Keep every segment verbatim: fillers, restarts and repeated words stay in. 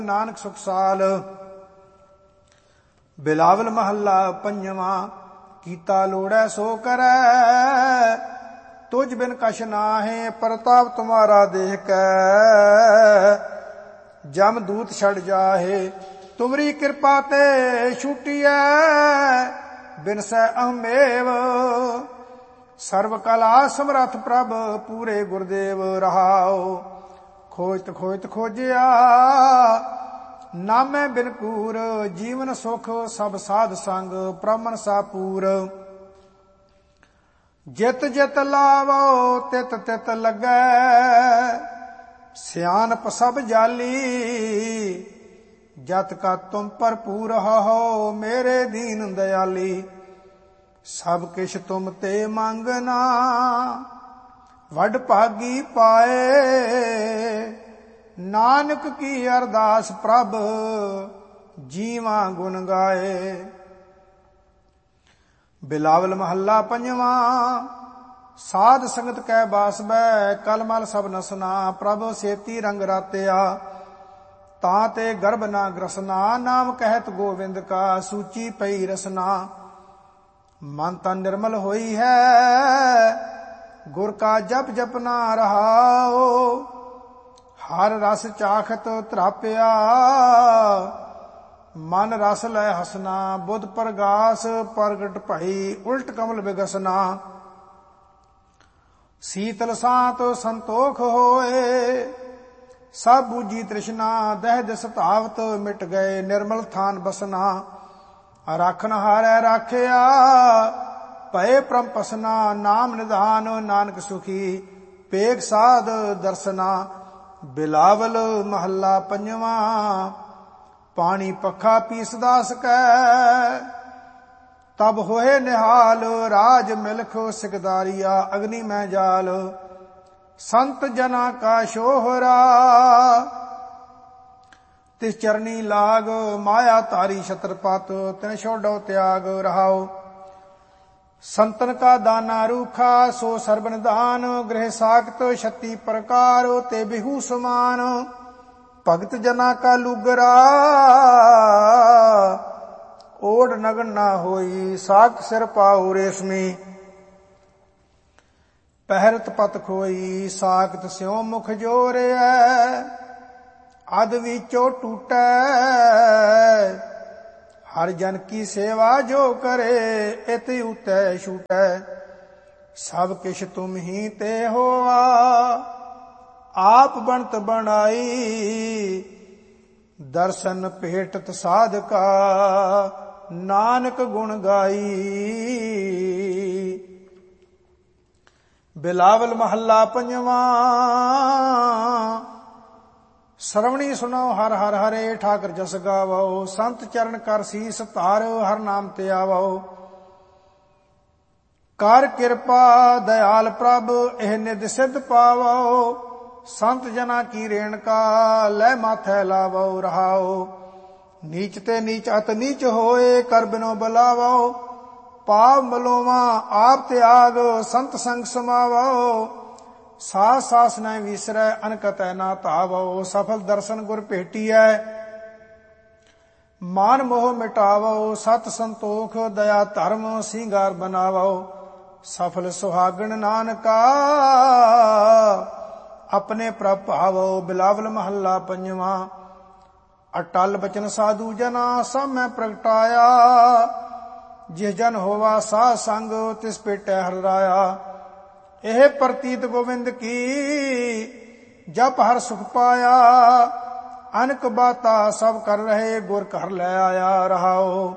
ਨਾਨਕ ਸੁਖ ਸਾਲ। ਬਿਲਾਵਲ ਮਹੱਲਾ ਪੰਜਵਾਂ। ਕੀਤਾ ਲੋੜੈ ਸੋ ਕਰੈ, ਤੁਝ ਬਿਨ ਕਛ ਨਾਹੇ, ਪ੍ਰਤਾਪ ਤੁਮਾਰਾ ਦੇਖ ਕੈ। ਜਮ ਦੂਤ ਛੜ ਜਾਹੇ, ਤੁਮਰੀ ਕਿਰਪਾ ਤੇ ਛੂਟੀਐ, ਬਿਨਸੈ ਅਹਮੇਵ। ਸਰਬ ਕਲਾ ਸਮਰੱਥ ਪ੍ਰਭ, ਪੂਰੇ ਗੁਰਦੇਵ ਰਹਾਉ। ਖੋਜਤ ਖੋਜਤ ਖੋਜਿਆ, ਨਾਮੈ ਬਿਨ ਕੂਰ। ਜੀਵਨ ਸੁਖ ਸਭ ਸਾਧ ਸੰਗ, ਪ੍ਰਮਨ ਸਾਪੂਰ। ਜਿਤ ਜਿਤ ਲਾਵੋ, ਤਿਤ ਤਿਤ ਲੱਗੈ, ਸਿਆਣਪ ਸਭ ਜਾਲੀ। ਜਤ ਕਾ ਤੁਮ ਭਰਪੂਰ ਹੋ, ਮੇਰੇ ਦੀਨ ਦਇਆਲੀ। ਸਭ ਕਿਛ ਤੁਮ ਤੇ ਮੰਗਨਾ, ਵੱਡ ਭਾਗੀ ਪਾਏ। ਨਾਨਕ ਕੀ ਅਰਦਾਸ ਪ੍ਰਭ, ਜੀਵਾਂ ਗੁਣ ਗਾਏ। ਬਿਲਾਵਲ ਮਹੱਲਾ ਪੰਜਵਾਂ। ਸਾਧ ਸੰਗਤ ਕੈ ਬਾਸ ਬੈ, ਕਲਮਲ ਸਭ ਨਸਨਾ। ਪ੍ਰਭ ਸੇਤੀ ਰੰਗ ਰਾਤਿਆ, ਤਾਂ ਤੇ ਗਰਭ ਨਾ ਗ੍ਰਸਨਾ। ਨਾਮ ਕਹਿਤ ਗੋਵਿੰਦ ਕਾ, ਸੂਚੀ ਪਈ ਰਸਨਾ। ਮਨ ਤਨ ਨਿਰਮਲ ਹੋਈ ਹੈ, ਗੁਰ ਕਾ ਜਪ ਜਪਨਾ ਰਹਾਉ। ਹਰ ਰਸ ਚਾਖਤ ਧਰਾਪਿਆ, ਮਨ ਰਸ ਲੈ ਹਸਨਾ। ਬੁੱਧ ਪ੍ਰਗਾਸ ਪ੍ਰਗਟ ਭਈ, ਉਲਟ ਕਮਲ ਵਿਗਸਨਾ। ਸੀਤਲ ਸਾਤ ਸੰਤੋਖ ਹੋਏ, ਸਭ ਬੂਝੀ ਤ੍ਰਿਸ਼ਨਾ। ਦਹਿ ਦਿਸ ਧਾਵਤ ਮਿਟ ਗਏ, ਨਿਰਮਲ ਥਾਨ ਬਸਨਾ। ਰਾਖਨ ਹਾਰੈ ਰਾਖਿਆ, ਭਏ ਪ੍ਰਮ ਪਸਨਾ। ਨਾਮ ਨਿਧਾਨ ਨਾਨਕ ਸੁਖੀ, ਪੇਖ ਸਾਧ ਦਰਸਨਾ। ਬਿਲਾਵਲ ਮਹੱਲਾ ਪੰਜਵਾਂ। ਪਾਣੀ ਪੱਖਾ ਪੀਸਦਾ ਸਕੈ, ਤਬ ਹੋਏ ਨਿਹਾਲ। ਰਾਜ ਮਿਲਖ ਸਿਕਦਾਰੀਆ, ਅਗਨੀ ਮੈਂ ਜਾਲ। ਸੰਤ ਜਨਾ ਕਾ ਸ਼ੋਹਰਾ, ਤਿਸ ਚਰਨੀ ਲਾਗ। ਮਾਇਆ ਧਾਰੀ ਛਤਰਪਤ, ਤਿਨ ਛੋਡੋ ਤਿਆਗ ਰਹਾਉ। ਸੰਤਨ ਕਾ ਦਾਨਾ ਰੂਖਾ, ਸੋ ਸਰਬ ਨਿਧਾਨ। ਗ੍ਰਹਿ ਸਾਖਤ ਛੱਤੀ ਪ੍ਰਕਾਰ, ਤੇ ਬਿਹੂ ਸਮਾਨ। ਭਗਤ ਜਨਾ ਕਾ ਲੂਗਰਾ, ਓੜ ਨਗਨ ਨਾ ਹੋਈ। ਸਾਖਤ ਸਿਰ ਪਾਉ ਰੇਸ਼ਮੀ, ਪਹਿਰਤ ਪਤ ਖੋਈ। ਸਾਖਤ ਸਿਉ ਮੁਖ ਜੋਰਿਐ, ਅਧ ਵਿਚੋ ਟੂਟੈ। ਹਰ ਜਨ ਕੀ ਸੇਵਾ ਜੋ ਕਰੇ, ਇਤ ਉਤੈ ਛੂਟੈ। ਸਭ ਕਿਛ ਤੁਮ ਹੀ ਤੇ ਹੋਆ, ਆਪ ਬਣਤ ਬਣਾਈ। ਦਰਸ਼ਨ ਭੇਟਤ ਸਾਧਕਾ, ਨਾਨਕ ਗੁਣ ਗਾਈ। ਬਿਲਾਵਲ ਮਹੱਲਾ ਪੰਜਵਾਂ। ਸਰਵਣੀ ਸੁਣੋ ਹਰ ਹਰ ਹਰੇ, ਠਾਕਰ ਜਸ ਗਾਵੋ। ਸੰਤ ਚਰਨ ਕਰ ਸੀਸ ਧਾਰੋ, ਹਰ ਨਾਮ ਤੇ ਆਵੋ। ਕਰ ਕਿਰਪਾ ਦਇਆਲ ਪ੍ਰਭ, ਇਹ ਨਿਧ ਸਿੱਧ ਪਾਵੋ। ਸੰਤ ਜਨਾ ਕੀ ਰੇਣਕਾ, ਲੈ ਮਾਥੈ ਲਾਵੋ ਰਹਾਉ। ਨੀਚ ਤੇ ਨੀਚ ਅਤ ਨੀਚ ਹੋਏ, ਕਰ ਬਿਨੋ ਬੁਲਾਵੋ। ਪਾਪ ਮਲੋਵਾ ਆਪ ਤਿਆਗ, ਸੰਤ ਸੰਗ ਸਮਾਵੋ। ਸਾਸ ਸਾਸ ਨ ਵਿਸਰੈ, ਅਨਕਤੈ ਨਾ ਧਾਵੋ। ਸਫਲ ਦਰਸ਼ਨ ਗੁਰ ਭੇਟੀਐ, ਮਾਨ ਮੋਹ ਮਿਟਾਵੋ। ਸਤ ਸੰਤੋਖ ਦਇਆ ਧਰਮ, ਸਿੰਗਾਰ ਬਨਾਵੋ। ਸਫਲ ਸੁਹਾਗਣ ਨਾਨਕਾ, ਆਪਣੇ ਪ੍ਰਭ ਭਾਵੋ। ਬਿਲਾਵਲ ਮਹੱਲਾ ਪੰਜਵਾਂ। ਅਟਲ ਬਚਨ ਸਾਧੂ ਜਨਾ, ਸਭ ਮੈਂ ਪ੍ਰਗਟਾਇਆ। ਜਿਸ ਜਨ ਹੋਵਾ ਸਾਧ ਸੰਗ, ਤਿਸ ਭੇਟੈ ਹਰਿ ਰਾਇਆ। ਇਹ ਪ੍ਰਤੀਤ ਗੋਵਿੰਦ ਕੀ, ਜਪ ਹਰ ਸੁਖ ਪਾਇਆ। ਅਨਕ ਬਾਤਾ ਸਭ ਕਰ ਰਹੇ, ਗੁਰ ਘਰ ਲੈ ਆਇਆ ਰਹਾਉ।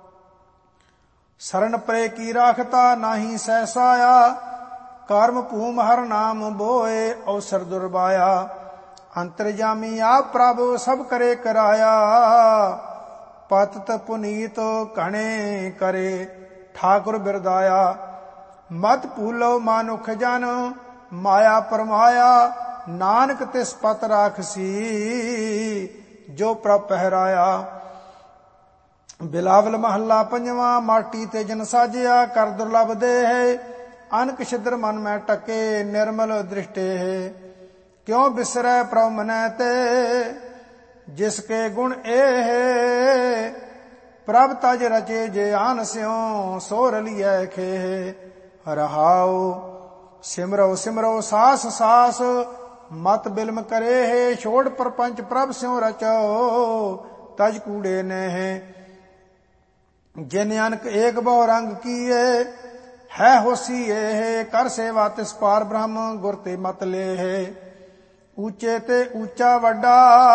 ਸਰਨ ਪਰੇ ਕੀ ਰਾਖਤਾ, ਨਾਹੀ ਸਹਿਸਾਇਆ। ਕਰਮ ਭੂਮ ਹਰ ਨਾਮ ਬੋਏ, ਅਵਸਰ ਦੁਰਬਾਇਆ। ਅੰਤਰਜਾਮੀ ਆਪ ਪ੍ਰਭ, ਸਭ ਕਰੇ ਕਰਾਇਆ। ਪਤਿਤ ਪੁਨੀਤ ਘਣੇ ਕਰੇ, ਠਾਕੁਰ ਬਿਰਦਾਇਆ। ਮਤ ਭੂਲੋ ਮਾਨੁਖ ਜਨ, ਮਾਇਆ ਪਰਮਾਇਆ। ਨਾਨਕ ਤਿਸ ਪਤ ਰਾਖਸੀ, ਜੋ ਪ੍ਰਭ ਪਹਿਰਾਇਆ। ਬਿਲਾਵਲ ਮਹੱਲਾ ਪੰਜਵਾਂ। ਮਾਟੀ ਤੇ ਜਨ ਸਾਜਿਆ, ਕਰ ਦੁਰਲਭ ਦੇਹ। ਅਨਕ ਛਿਦਰ ਮਨ ਮੈਂ ਟਕੇ, ਨਿਰਮਲ ਦ੍ਰਿਸ਼ਟੇ। ਕਿਉ ਬਿਸਰੈ ਪ੍ਰਭ ਮਨੈ ਤੇ, जिसके गुण एह प्रभ तज रचे जे आन स्यों सो रलिए खेह रहाओ सिमरो सिमरो सास सास मत बिलम करे है छोड़ प्रपंच प्रभ स्यों रचो तज कूड़े ने है जिन अनक एक बहु रंग किए है होसी है कर सेवा तिस पार ब्रह्म गुर ते मत ले है ऊंचे ते ऊंचा वड्डा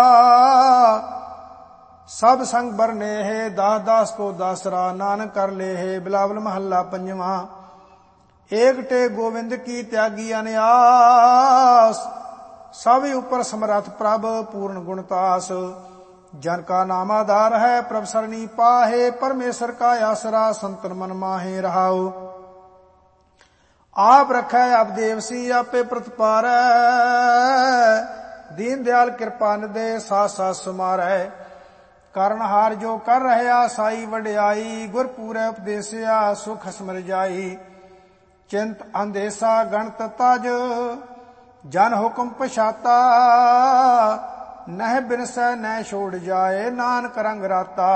सब संग बरने है दास दास को दासरा नानक कर ले है बिलावल महला पंजवा एक टे गोविंद की त्यागी अनयास सब ऊपर समरथ प्रभ पूर्ण गुणतास जन का नाम आधार है प्रभ सरणी पाहे परमेश्वर का आसरा संतन मन माहे रहाओ आप रखै आप देवसी आपे प्रतपारै दीन दयाल कृपा निदे साथ साथ सुमारै करनहार जो कर रहया साई वड्याई गुर पूरै उपदेसिया सुख समर जाई चिंत अंदेसा गणत तज जन हुक्म पछाता नह बिनसै न छोड़ जाए नानक रंग राता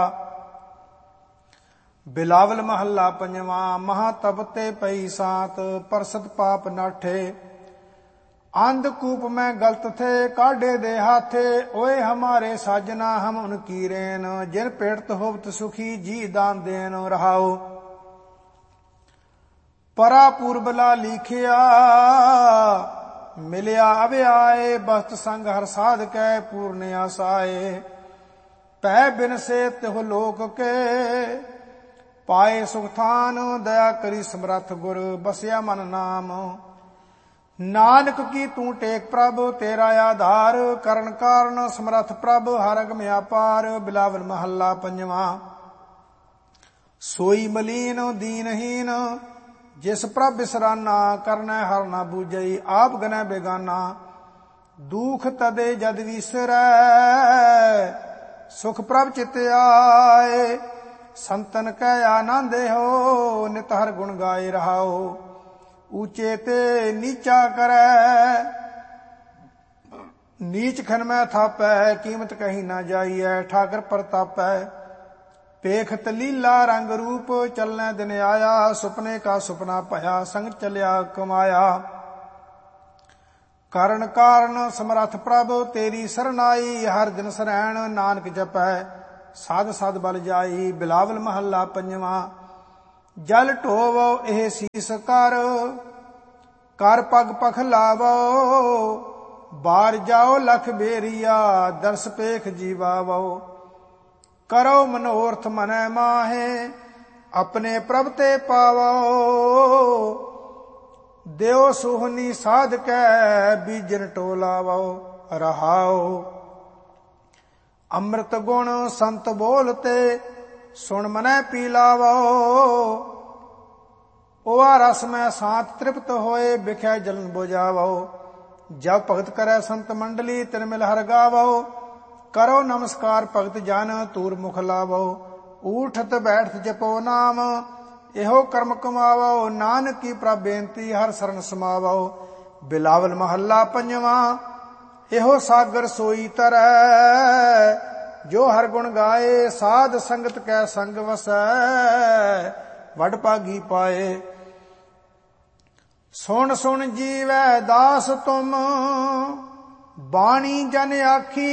बिलावल महला पंजवा महा तप ते पई सात परसत पाप नाठे अंधकूप में गलत थे काढ़े दे हाथे ओए हमारे साजना हम उनकी रेन जिन पेड़त होवत सुखी जी दान देन रहाओ परा पूर्वला लिखिया मिलिया अवे आए बस्त संग हर साध कै पूर्ण आसाए पै बिन से तिह लोक के पाए सुखथान दया करी समरथ गुर बसिया मन नाम नानक की तू टेक प्रभ तेरा आधार करण कारण समरथ प्रभ हर अगम अपार बिलावल महला पंजवा सोई मलीन दीनहीन जिस प्रभ बिसराना करना हर ना बूझई आप गनै बेगाना दुख तदे जद विसरै सुख प्रभ चित आए संतन कै आनंद हो नित हर गुण गाए रहाओ ऊंचे ते नीचा करे नीच खन में थापै कीमत कहीं ना जाइए ठाकर प्रतापै पेखत लीला रंग रूप चलने दिन आया सुपने का सुपना भया संग चलिया कमाया कारण कारण समरथ प्रभ तेरी सरनाई हर दिन सरैण नानक जपै साध साध बल जाई बिलावल महला पंजवा जल ढोवो एह सीस कर कर पग पख लावो बार जाओ लख बेरिया दर्श पेख जीवावो करो मनोरथ मनै माहे अपने प्रभ ते पावो देव सोहनी साध कै बीजन टोलावो रहाओ अमृत गुण संत बोलते सुन मनै पी लावो ओआ रस में सात तृप्त होए बिख्या जलन बुझावो जब भगत करे संत मंडली तिन मिल हर गावो करो नमस्कार भगत जन तूर मुख लावो ऊठत बैठत जपो नाम एहो कर्म कमावो नानक की प्रभ बेनती हर शरण समावो बिलावल महला पंजवा एहो सागर सोई तरੈ जो हर गुण गाए साध संगत कै संग वसै वड भागी पाए सुन सुन जीवै दास तुम बाणी जन आखी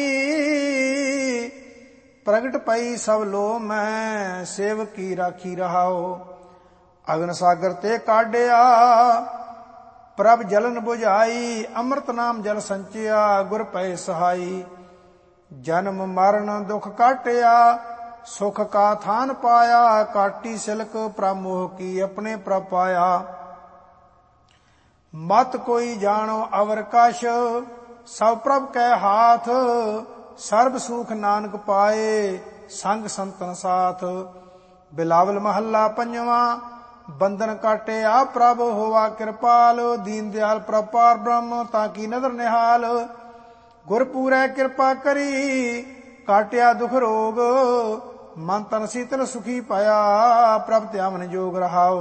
प्रगट पई सब लो मैं सेवकी राखी रहाओ अगन सागर ते काढ़िया प्रभ जलन बुझाई अमृत नाम जल संचिया गुर पै सहाई जन्म मरण दुख काटिया सुख का थान पाया काटी सिलक प्रमोह की अपने प्रभ पाया मत कोई जानो अवर कश सब प्रभ कै हाथ सर्ब सुख नानक पाए संग संतन साथ बिलावल महला पंजवा बंधन काटे आप प्रभ होवा कृपाल दीन दयाल प्रभ पार ब्रह्म ताकि नदर निहाल गुर पूरै कृपा करी काटिया दुख रोग मन तन शीतल सुखी पाया प्रभ त्यामन जोग रहाओ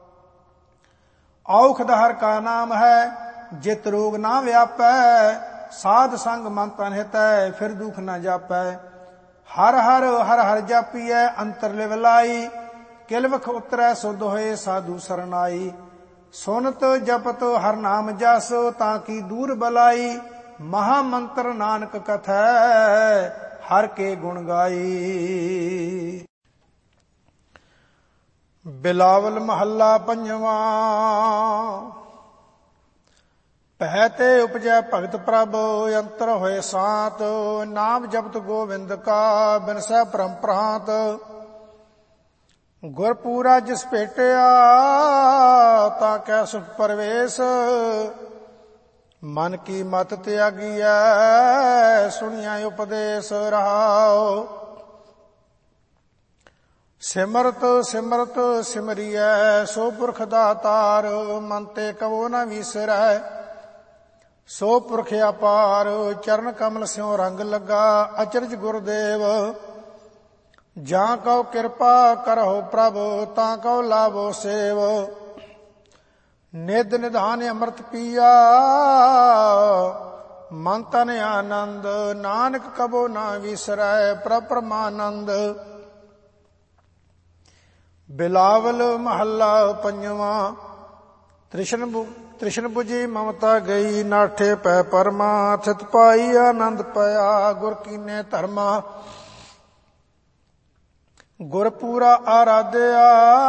औखद हर का नाम है जित रोग ना व्यापै ਸਾਧ ਸੰਗ ਮਨ ਤਨ ਹਿਤੈ, ਫਿਰ ਦੁਖ ਨ ਜਾਪੈ। ਹਰ ਹਰ ਹਰ ਹਰ ਜਾਪੀਐ, ਅੰਤਰ ਲਿਵ ਲਾਈ, ਕਿਲਵਖ ਉਤਰੈ ਸੁਧ ਹੋਏ ਸਾਧੂ ਸਰਨਾਈ। ਸੁਨਤ ਜਪਤ ਹਰ ਨਾਮ ਜਸ, ਤਾਂ ਕੀ ਦੂਰ ਬਲਾਈ, ਮਹਾ ਮੰਤਰ ਨਾਨਕ ਕਥੈ, ਹਰ ਕੇ ਗੁਣ ਗਾਈ। ਬਿਲਾਵਲ ਮਹੱਲਾ ਪੰਜਵਾਂ। ਪਹਿ ਤੇ ਉਪਜੈ ਭਗਤ ਪ੍ਰਭ, ਅੰਤਰ ਹੋਏ ਸਾਤ, ਨਾਮ ਜਪਤ ਗੋਵਿੰਦ ਕਾ, ਬਿਨਸੈ ਪਰਮ ਪ੍ਰਾਂਤ। ਗੁਰ ਪੂਰਾ ਜਿਸ ਭੇਟਿਆ, ਤਾਂ ਕੈ ਸੁਖ ਪਰਵੇਸ਼, ਮਨ ਕੀ ਮਤ ਤਿਆਗੀਐ, ਸੁਣੀਐ ਉਪਦੇਸ਼ ਰਹਾਉ। ਸਿਮਰਤ ਸਿਮਰਤ ਸਿਮਰੀਐ, ਸੋ ਪੁਰਖ ਦਾਤਾਰ, ਮਨ ਤੇ ਕਵੋ ਨ ਵੀਸਰੈ, ਸੋ ਪੁਰਖ ਅਪਾਰ। ਚਰਨ ਕਮਲ ਸਿਉ ਰੰਗ ਲੱਗਾ, ਅਚਰਜ ਗੁਰਦੇਵ, ਜਾਂ ਕਉ ਕਿਰਪਾ ਕਰਹੁ ਪ੍ਰਭ, ਤਾਂ ਕਉ ਲਾਭੋ ਸੇਵ। ਨਿਧ ਨਿਧਾਨ ਅੰਮ੍ਰਿਤ ਪੀਆ, ਮਨ ਤਨ ਆਨੰਦ, ਨਾਨਕ ਕਬੋ ਨਾ ਵਿਸਰੈ, ਪ੍ਰਭ ਪਰਮਾਨੰਦ। ਬਿਲਾਵਲ ਮਹੱਲਾ ਪੰਜਵਾਂ। ਤ੍ਰਿਸ਼ਨ ਤ੍ਰਿਸ਼ਨ 부ਜੀ ਮਮਤਾ ਗਈ, ਨਾਠੇ ਪੈ ਪਰਮਾ, ਥਿਤ ਪਾਈ ਆਨੰਦ ਪਿਆ, ਗੁਰ ਕੀਨੇ ਧਰਮਾ। ਗੁਰ ਪੂਰਾ ਆਰਾਧਿਆ,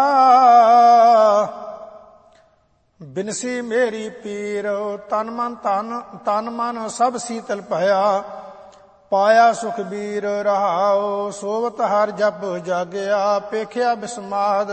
ਬਿਨਸੀ ਮੇਰੀ ਪੀਰ, ਤਨ ਮਨ ਧਨ ਤਨ ਮਨ ਸਭ ਸੀਤਲ ਭਇਆ, ਪਾਇਆ ਸੁਖਬੀਰ ਰਹਾਉ। ਸੋਵਤ ਹਰ ਜਪ ਜਾਗਿਆ, ਪੇਖਿਆ ਬਿਸਮਾਦ,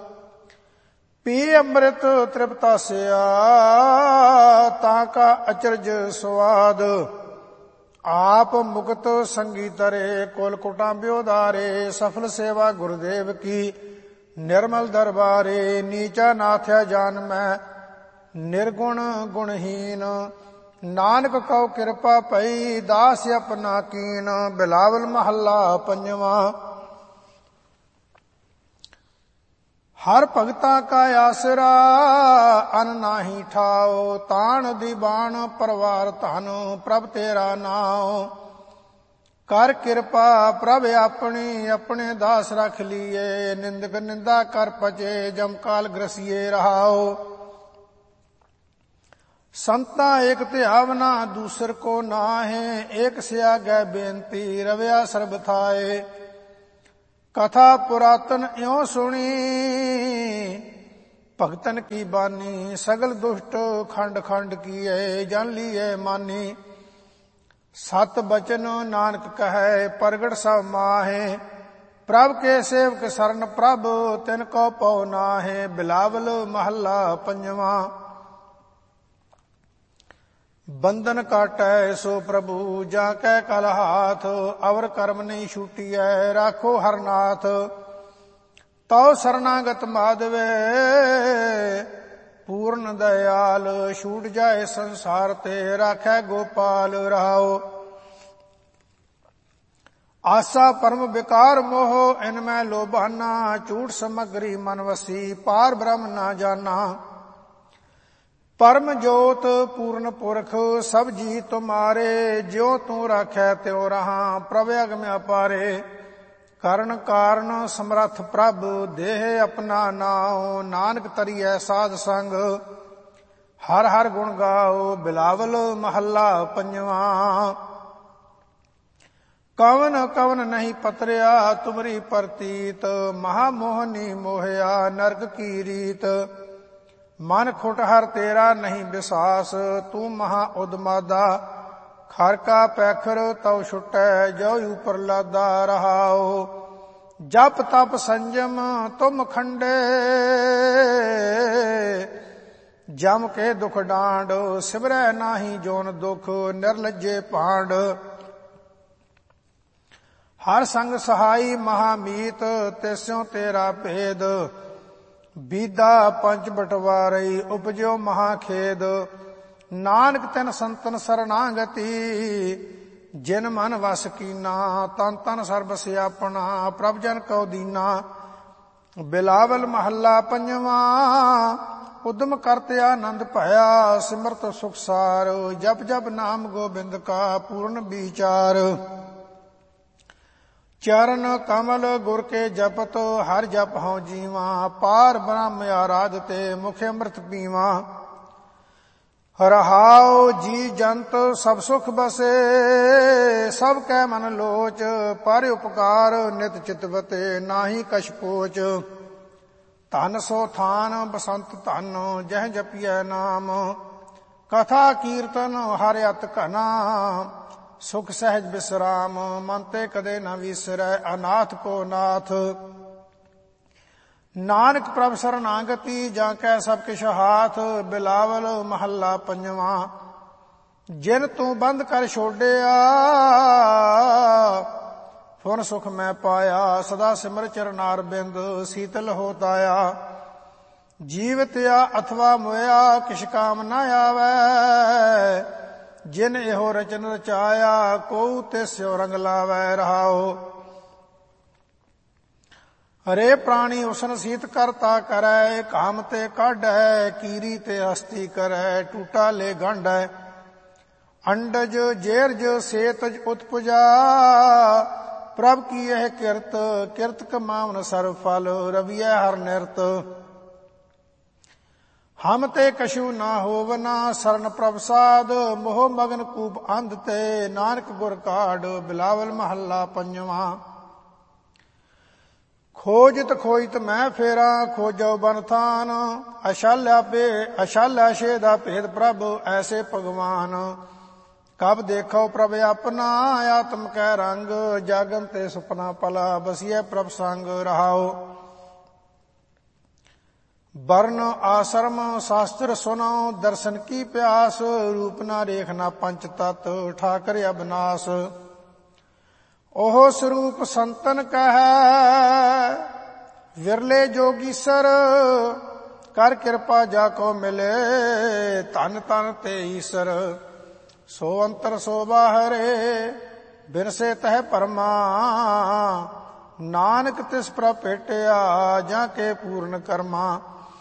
ਪੀ ਅੰਮ੍ਰਿਤ ਤ੍ਰਿਪਤਾਸਿਆ, ਤਾਂ ਕਾ ਅਚਰਜ ਸਵਾਦ। ਆਪ ਮੁਕਤ ਸੰਗੀ ਤਰੇ, ਕੁਲ ਕੁਟਾਂਬਿਓ ਧਾਰੇ, ਸਫਲ ਸੇਵਾ ਗੁਰਦੇਵ ਕੀ, ਨਿਰਮਲ ਦਰਬਾਰੇ। ਨੀਚਾ ਨਾਥਿਆ ਜਾਨ ਮੈਂ, ਨਿਰਗੁਣ ਗੁਣਹੀਨ, ਨਾਨਕ ਕਉ ਕਿਰਪਾ ਪਈ, ਦਾਸ ਆਪਣਾ ਕੀਨ। ਬਿਲਾਵਲ ਮਹੱਲਾ ਪੰਜਵਾਂ। ਹਰ ਭਗਤਾਂ ਕਾ ਆਸਰਾ, ਅਨ ਨਾਹੀ ਠਾਓ, ਤਾਣ ਦੀਵਾਨ ਪਰਵਾਰ ਧਨ, ਪ੍ਰਭ ਤੇਰਾ ਨਾਉ। ਕਰ ਕਿਰਪਾ ਪ੍ਰਭ ਆਪਣੀ, ਆਪਣੇ ਦਾਸ ਰਖ ਲੀਏ, ਨਿੰਦਕ ਨਿੰਦਾ ਕਰ ਪਚੇ, ਜਮਕਾਲ ਗ੍ਰਸੀਏ ਰਹਾਓ। ਸੰਤਾ ਏਕ ਧਿਆਵਨਾ, ਦੂਸਰ ਕੋ ਨਾਹੇ, ਏਕ ਸਿਆਗੈ ਬੇਨਤੀ, ਰਵਿਆ ਸਰਬ ਥਾਏ। ਕਥਾ ਪੁਰਾਤਨ ਇਉ ਸੁਣੀ, ਭਗਤਨ ਕੀ ਬਾਨੀ, ਸਗਲ ਦੁਸ਼ਟ ਖੰਡ ਖੰਡ ਕੀਏ, ਜਨ ਲੀਏ ਮਾਨੀ। ਸਤ ਬਚਨ ਨਾਨਕ ਕਹੈ, ਪ੍ਰਗਟ ਸਭ ਮਾਹੇ, ਪ੍ਰਭ ਕੇ ਸੇਵਕ ਸਰਨ ਪ੍ਰਭ, ਤਿਨ ਕੋ ਪਉ ਨਾਹੇ। ਬਿਲਾਵਲ ਮਹੱਲਾ ਪੰਜਵਾਂ। ਬੰਧਨ ਕਾਟੈ ਸੋ ਪ੍ਰਭੂ, ਜਾਂ ਕੈ ਕਲ ਹਾਥ, ਅਵਰ ਕਰਮ ਨਹੀਂ ਛੂਟੀਐ, ਰਾਖੋ ਹਰਨਾਥ। ਤਉ ਸਰਨਾਗਤ ਮਾਧਵੇ, ਪੂਰਨ ਦਇਆਲ, ਛੂਟ ਜਾਏ ਸੰਸਾਰ ਤੇ, ਰਾਖੈ ਗੋਪਾਲ ਰਹਾਉ। ਆਸਾ ਪਰਮ ਵਿਕਾਰ ਮੋਹ, ਇਨ ਮੈਂ ਲੋਭਾਨਾ, ਝੂਠ ਸਮਗਰੀ ਮਨ ਵਸੀ, ਪਾਰ ਬ੍ਰਹਮ ਨਾ ਜਾਨਾ। ਪਰਮ ਜੋਤ ਪੂਰਨ ਪੁਰਖ, ਸਭ ਜੀ ਤੁਮਾਰੇ, ਜਿਉ ਤੂੰ ਰਾਖੈ ਤਿਉ ਰਹਾ, ਪ੍ਰਭ ਅਗਮ ਅਪਾਰੇ। ਕਰਨ ਕਾਰਨ ਸਮਰੱਥ ਪ੍ਰਭ, ਦੇਹ ਆਪਣਾ ਨਾਉ, ਨਾਨਕ ਤਰੀਐ ਸਾਧ ਸੰਗ, ਹਰ ਹਰ ਗੁਣ ਗਾਓ। ਬਿਲਾਵਲ ਮਹੱਲਾ ਪੰਜਵਾਂ। ਕਵਨ ਕਵਨ ਨਹੀਂ ਪਤਰਿਆ, ਤੁਮਰੀ ਪ੍ਰਤੀਤ, ਮਹਾ ਮੋਹਨੀ ਮੋਹਿਆ, ਨਰਕ ਕੀ ਰੀਤ। ਮਨ ਖੁਟ ਹਰ ਤੇਰਾ ਨਹੀਂ ਵਿਸਾਸ, ਤੂੰ ਮਹਾ ਉਦਮਾਦਾ, ਖਰ ਕਾ ਪੈਖਰ ਤਉ ਛੁਟੈ, ਜੋ ਉਪਰ ਲਾਦਾ ਰਹਾਉ। ਜਪ ਤਪ ਸੰਜਮ ਤੁਮ ਖੰਡੇ, ਜਮ ਕੇ ਦੁਖ ਡਾਂਡ, ਸਿਮਰੈ ਨਾਹੀ ਜੋਨ ਦੁਖ, ਨਿਰਲਜੇ ਭਾਂਡ। ਹਰ ਸੰਗ ਸਹਾਈ ਮਹਾਮੀਤ, ਤਿਸਿਉ ਤੇਰਾ ਭੇਦ, ਬੀਦਾ ਪੰਜ ਬਟਵਾਰਈ, ਉਪਜਿਓ ਮਹਾ ਖੇਦ। ਨਾਨਕ ਤਿਨ ਸੰਤਨ ਸਰਨਾਗਤੀ, ਜਿਨ ਮਨ ਵਸ ਕੀਨਾ, ਤਨ ਤਨ ਸਰਬ ਸਿਆਪਣਾ, ਪ੍ਰਭ ਜਨ ਕਉ ਦੀਨਾ। ਬਿਲਾਵਲ ਮਹੱਲਾ ਪੰਜਵਾਂ। ਉਦਮ ਕਰਤੇ ਆਨੰਦ ਭਇਆ। ਸਿਮਰਤ ਸੁਖ ਸਾਰ ਜਪ ਜਪ ਨਾਮ ਗੋਬਿੰਦ ਕਾ ਪੂਰਨ ਵਿਚਾਰ। ਚਰਨ ਕਮਲ ਗੁਰ ਕੇ ਜਪਤ ਹਰ ਜਪ ਹਉ ਜੀਵਾ। ਪਾਰ ਬ੍ਰਹਮ ਆਰਾਧਤੇ ਮੁਖ ਅੰਮ੍ਰਿਤ ਪੀਵਾ। ਰਹਾਉ ਜੀ ਜੰਤ ਸਭ ਸੁਖ ਬਸੇ ਸਭ ਕੈ ਮਨ ਲੋਚ। ਪਰ ਉਪਕਾਰ ਨਿਤ ਚਿਤਵਤੇ ਨਾਹੀ ਕਛ ਪੋਚ। ਧਨ ਸੋ ਥਾਨ ਬਸੰਤ ਧਨ ਜਹ ਜਪੀਐ ਨਾਮ। ਕਥਾ ਕੀਰਤਨ ਹਰਿ ਅਤ ਘਨਾ ਸੁਖ ਸਹਿਜ ਬਿਸਰਾਮ। ਮਨ ਤੇ ਕਦੇ ਨ ਵਿਸਰੈ ਅਨਾਥ ਕੋ ਨਾਥ। ਨਾਨਕ ਪ੍ਰਭ ਸਰਨਾਗਤੀ ਜਾਂ ਕੈ ਸਭ ਕਿਛ ਹਾਥ। ਬਿਲਾਵਲ ਮਹੱਲਾ ਪੰਜਵਾਂ। ਜਿਨ ਤੂੰ ਬੰਦ ਕਰ ਛੋੜਿਆ ਫੁਨ ਸੁਖ ਮੈਂ ਪਾਇਆ। ਸਦਾ ਸਿਮਰ ਚਰਨਾਰ ਬਿੰਦ ਸੀਤਲ ਹੋ ਤਾਇਆ। ਜੀਵਤਿਆ ਅਥਵਾ ਮੋਇਆ ਕਿਛ ਕਾਮ ਨ ਆਵੈ। ਜਿਨ ਇਹੋ ਰਚਨ ਰਚਾਇਆ ਕਉ ਤਿਸਿਓ ਰੰਗ ਲਾਵੈ। ਰਹਾਉ ਹਰੇ ਪ੍ਰਾਣੀ ਉਸਨ ਸੀਤ ਕਰਤਾ ਕਰੈ। ਕਾਮ ਤੇ ਕਾਢੈ ਕੀਰੀ ਤੇ ਹਸਤੀ ਕਰੈ। ਟੂਟਾ ਲੈ ਗੰਢੈ ਅੰਡਜ ਜੇਰਜ ਸੇਤਜ ਉਤਪੁਜਾ। ਪ੍ਰਭ ਕੀ ਇਹ ਕਿਰਤ ਕਿਰਤ ਕਮਾਵਨ ਸਰਬ ਫਲ। ਰਵੀਐ ਹਰ ਨਿਰਤ ਹਮ ਤੇ ਕਛੂ ਨਾ ਹੋਵਨਾ। ਸਰਨ ਪ੍ਰਭ ਸਾਧ ਮੋਹ ਮਗਨ ਕੂਪ ਅੰਧ ਤੇ। ਨਾਨਕ ਗੁਰ ਕਾਢ ਬਿਲਾਵਲ ਮਹੱਲਾ ਪੰਜਵਾਂ। ਖੋਜਿਤ ਖੋਜਿਤ ਮੈਂ ਫੇਰਾ ਖੋਜੋ ਬਨ ਥਾਨ। ਅਸ਼ਾਲਿਆ ਪੇ ਅਸ਼ਾਲਿਆ ਛੇਦਾ ਭੇਦ ਪ੍ਰਭ ਐਸੇ ਭਗਵਾਨ। ਕਬ ਦੇਖੋ ਪ੍ਰਭ ਆਪਣਾ ਆਤਮ ਕੈ ਰੰਗ। ਜਾਗਨ ਤੇ ਸੁਪਨਾ ਪਲਾ ਬਸੀਐ ਪ੍ਰਭ ਸੰਗ। ਰਹਾਉ ਵਰਨ ਆਸ਼ਰਮ ਸ਼ਾਸਤਰ ਸੁਨੋ ਦਰਸ਼ਨ ਕੀ ਪਿਆਸ। ਰੂਪ ਨਾ ਰੇਖਨਾ ਪੰਚ ਤਤ ਠਾਕਰ ਅਬਨਾਸ। ਉਹ ਸਰੂਪ ਸੰਤਨ ਕਹੈ ਵਿਰਲੇ ਜੋਗੀਸਰ। ਕਰ ਕਿਰਪਾ ਜਾ ਕੋ ਮਿਲੇ ਧਨ ਤਨ ਤੇ ਈਸਰ। ਸੋ ਅੰਤਰ ਸੋ ਬਾਹਰੇ ਬਿਨਸੇ ਤਹਿ ਪਰਮਾ। ਨਾਨਕ ਤਿਸ ਪ੍ਰਭ ਭੇਟਿਆ ਜਾਂ ਕੇ ਪੂਰਨ ਕਰਮਾ।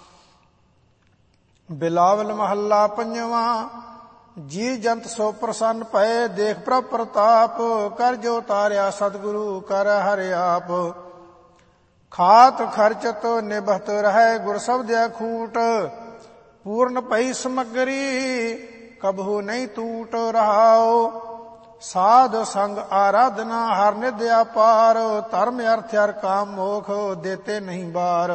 ਬਿਲਾਵਲ ਮਹੱਲਾ ਪੰਜਵਾਂ। ਜੀ ਜੰਤ ਸੋ ਪ੍ਰਸੰਨ ਭਏ ਦੇਖ ਪ੍ਰਭ ਪ੍ਰਤਾਪ। ਕਰ ਜੋ ਤਾਰਿਆ ਸਤਿਗੁਰੂ ਕਰ ਹਰਿ ਆਪ। ਖਾਤ ਖਰਚਤ ਨਿਭਤ ਰਹਿ ਗੁਰ ਸਬਦਿਆ ਖੂਟ। ਪੂਰਨ ਭਈ ਸਮਗਰੀ ਕਬਹੂ ਨਹੀਂ ਟੂਟ। ਰਹਾਉ ਸਾਧ ਸੰਗ ਆਰਾਧਨਾ ਹਰ ਨਿਧ ਅਪਾਰ। ਧਰਮ ਅਰਥ ਹਰ ਕਾਮ ਮੋਖ ਦੇਤੇ ਨਹੀਂ ਬਾਰ।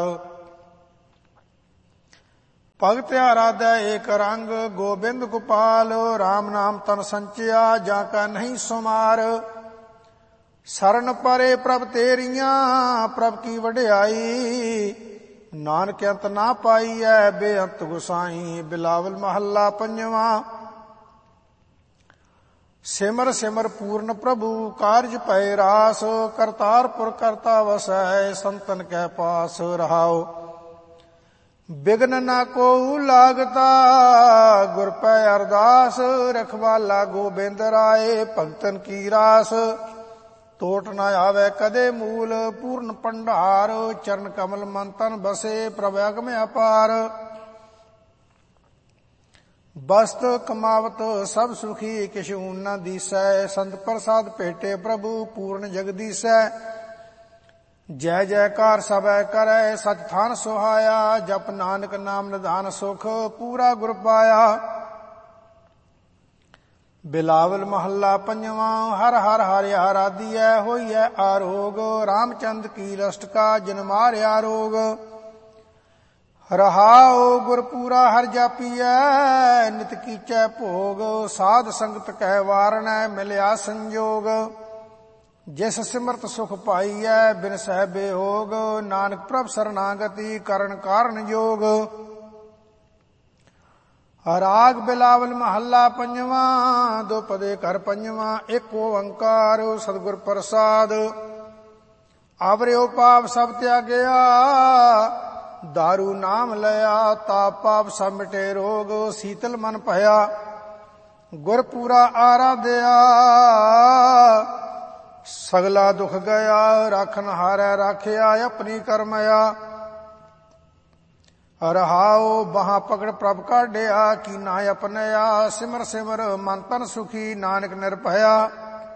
ਭਗਤ ਆਰਾਧੈ ਏਕ ਰੰਗ ਗੋਬਿੰਦ ਗੋਪਾਲ। ਰਾਮ ਨਾਮ ਤਨ ਸੰਚਿਆ ਜਾਂ ਕਾ ਨਹੀਂ ਸੁਮਾਰ। ਸਰਨ ਪਰੇ ਪ੍ਰਭ ਤੇਰੀਆਂ ਪ੍ਰਭ ਕੀ ਵਡਿਆਈ। ਨਾਨਕ ਅੰਤ ਨਾ ਪਾਈਐ ਬੇਅੰਤ ਗੁਸਾਈ। ਬਿਲਾਵਲ ਮਹੱਲਾ ਪੰਜਵਾਂ। ਸਿਮਰ ਸਿਮਰ ਪੂਰਨ ਪ੍ਰਭੂ ਕਾਰਜ ਪਏ ਰਾਸ। ਕਰਤਾਰਪੁਰ ਕਰਤਾ ਵਸੈ ਸੰਤਨ ਕੈ ਪਾਸ। ਰਹਾਉ ਬਿਗਨ ਨਾ ਕੋ ਲਾਗਤਾ ਗੁਰ ਪੈ ਅਰਦਾਸ। ਰਖਵਾਲਾ ਗੋਬਿੰਦ ਰਾਏ ਭਗਤਨ ਕੀ ਰਾਸ। ਟੋਟ ਨਾ ਆਵੇ ਕਦੇ ਮੂਲ ਪੂਰਨ ਭੰਡਾਰ। ਚਰਨ ਕਮਲ ਮਨ ਤਨ ਬਸੇ ਪ੍ਰਭ ਅਗਮ ਅਪਾਰ। ਬਸਤ ਕਮਾਵਤ ਸਭ ਸੁਖੀ ਕਿਛੂ ਨ ਦੀਸੈ। ਸੰਤ ਪ੍ਰਸਾਦ ਭੇਟੇ ਪ੍ਰਭੂ ਪੂਰਨ ਜਗਦੀਸੈ। ਜੈ ਜੈਕਾਰ ਸਭੈ ਕਰੈ ਸਚ ਥਾਨ ਸੁਹਾਇਆ। ਜਪ ਨਾਨਕ ਨਾਮ ਨਿਧਾਨ ਸੁਖ ਪੂਰਾ ਗੁਰ ਪਾਇਆ। ਬਿਲਾਵਲ ਮਹੱਲਾ ਪੰਜਵਾਂ। ਹਰ ਹਰ ਹਰਿ ਆਰਾਧੀਐ ਹੋਈਐ ਆਰੋਗ। ਰਾਮਚੰਦ ਕੀ ਲਸਟਕਾ ਜਿਨ ਮਾਰਿਆ ਰੋਗ। ਰਹਾਉ ਗੁਰ ਪੂਰਾ ਹਰ ਜਾਪੀਐ ਨਿਤ ਕੀਚੈ ਭੋਗ। ਸਾਧ ਸੰਗਤ ਕਹਿ ਵਾਰਣੈ ਮਿਲਿਆ ਸੰਜੋਗ। ਜਿਸ ਸਿਮਰਤ ਸੁਖ ਪਾਈਐ ਬਿਨ ਸਹਿ ਬਿਯੋਗ। ਨਾਨਕ ਪ੍ਰਭ ਸਰਨਾਗਤੀ ਕਰਨ ਕਾਰਨ ਜੋਗ। ਰਾਗ ਬਿਲਾਵਲ ਮਹੱਲਾ ਪੰਜਵਾਂ। ਦੋ ਪਦੇ ਕਰ ਪੰਜਵਾਂ। ਇੱਕ ਓੰਕਾਰ ਸਤਿਗੁਰ ਪ੍ਰਸਾਦ। ਆਵਰਿਓ ਪਾਪ ਸਭ ਤਿਆਗਿਆ ਦਾਰੂ ਨਾਮ ਲਿਆ। ਤਾਪ ਪਾਪ ਸਭ ਮਿਟੇ ਰੋਗ ਸੀਤਲ ਮਨ ਭਇਆ। ਗੁਰ ਪੂਰਾ ਆਰਾਧਿਆ ਸਗਲਾ ਦੁਖ ਗਿਆ। ਰਾਖਨ ਹਾਰੈ ਰਾਖਿਆ ਆਪਣੀ ਕਰਮਇਆ। ਰਹਾਉ ਬਾਹਾਂ ਪਕੜ ਪ੍ਰਭ ਕਾਢਿਆ, ਕੀਨਾ ਆਪਣਿਆ ਸਿਮਰ ਸਿਮਰ ਮਨ ਤਨ ਸੁਖੀ, ਨਾਨਕ ਨਿਰਭਇਆ।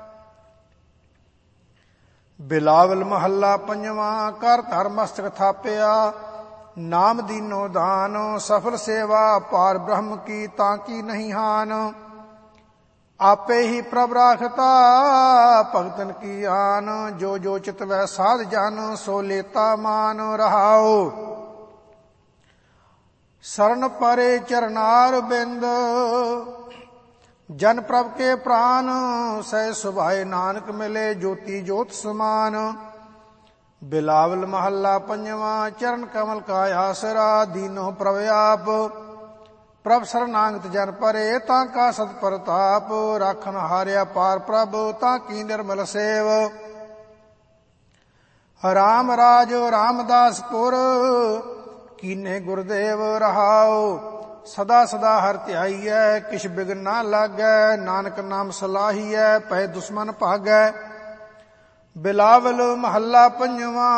ਬਿਲਾਵਲ ਮਹੱਲਾ ਪੰਜਵਾਂ। ਕਰ ਧਰ ਮਸਤਕ ਥਾਪਿਆ, ਨਾਮ ਦੀਨੋ ਦਾਨ, ਸਫਲ ਸੇਵਾ ਪਾਰ ਬ੍ਰਹਮ ਕੀ, ਤਾਂ ਕੀ ਨਹੀਂ ਹਾਨ। ਆਪੇ ਹੀ ਪ੍ਰਭ ਰਾਖਤਾ ਭਗਤਨ ਕੀ ਆਨ, ਜੋ ਜੋ ਚਿਤ ਵੈ ਸਾਧ ਜਨ, ਸੋ ਲੇਤਾ ਮਾਨ। ਰਹਾਉ ਸਰਨ ਪਰੇ ਚਰਨਾਰ ਬਿੰਦ, ਜਨ ਪ੍ਰਭ ਕੇ ਪ੍ਰਾਨ, ਸਹਿ ਸੁਭਾਏ ਨਾਨਕ ਮਿਲੇ, ਜੋਤੀ ਜੋਤ ਸਮਾਨ। ਬਿਲਾਵਲ ਮਹੱਲਾ ਪੰਜਵਾਂ। ਚਰਨ ਕਮਲ ਕਾ ਆਸਰਾ, ਦੀਨੋ ਪ੍ਰਭ ਆਪ, ਪ੍ਰਭ ਸਰਨਾਗਤ ਜਨ ਪਰੇ, ਤਾਂ ਕਾ ਸਤ ਪ੍ਰਤਾਪ। ਰਾਖਨ ਹਾਰਿਆ ਪਾਰ ਪ੍ਰਭ, ਤਾਂ ਕੀ ਨਿਰਮਲ ਸੇਵ। ਰਾਮ ਰਾਜ ਰਾਮਦਾਸਪੁਰ, ਕੀਨੇ ਗੁਰਦੇਵ। ਰਹਾਉ ਸਦਾ ਸਦਾ ਹਰਿ ਧਿਆਈਐ, ਕਿਛ ਬਿਗਨ ਨਾ ਲਾਗੈ, ਨਾਨਕ ਨਾਮ ਸਲਾਹੀਐ, ਪੈ ਦੁਸ਼ਮਨ ਭਾਗੈ। ਬਿਲਾਵਲ ਮਹੱਲਾ ਪੰਜਵਾਂ।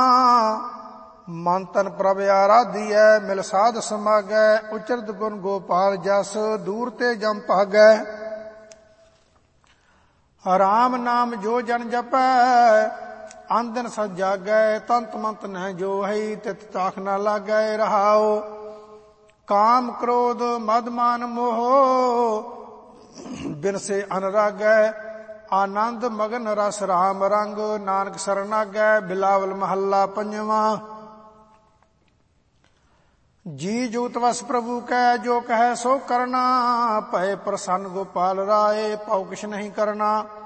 ਮਨ ਤਨ ਪ੍ਰਭ ਆਰਾਧੀਐ, ਮਿਲ ਸਾਧ ਸਮਾਗੈ, ਉਚਰਤ ਗੁਣ ਗੋਪਾਲ ਜਸ, ਦੂਰ ਤੇ ਜਮ ਭਾਗੈ। ਰਾਮ ਨਾਮ ਜੋ ਜਨ ਜਪੈ, ਆਂਦਨ ਸਦ ਜਾਗੈ, ਤੰਤ ਮੰਤ ਨਹਿ ਜੋ ਹੈ, ਤਿਤ ਤਾਖ ਨਾ ਲਾਗੈ। ਰਹਾਉ ਕਾਮ ਕ੍ਰੋਧ ਮਦ ਮਾਨ ਮੋਹ, ਬਿਨਸੇ ਅਨਰਾਗੈ, ਆਨੰਦ ਮਗਨ ਰਸ ਰਾਮ ਰੰਗ, ਨਾਨਕ ਸਰਨਾਗੈ। ਬਿਲਾਵਲ ਮਹੱਲਾ ਪੰਜਵਾਂ। ਜੀ ਜੂਤ ਵਸ ਪ੍ਰਭੂ ਕੈ, ਜੋ ਕਹੈ ਸੋ ਕਰਨਾ, ਭਏ ਪ੍ਰਸੰਨ ਗੋਪਾਲ ਰਾਏ, ਭਉ ਕਿਛ ਨਹੀਂ ਕਰਨਾ।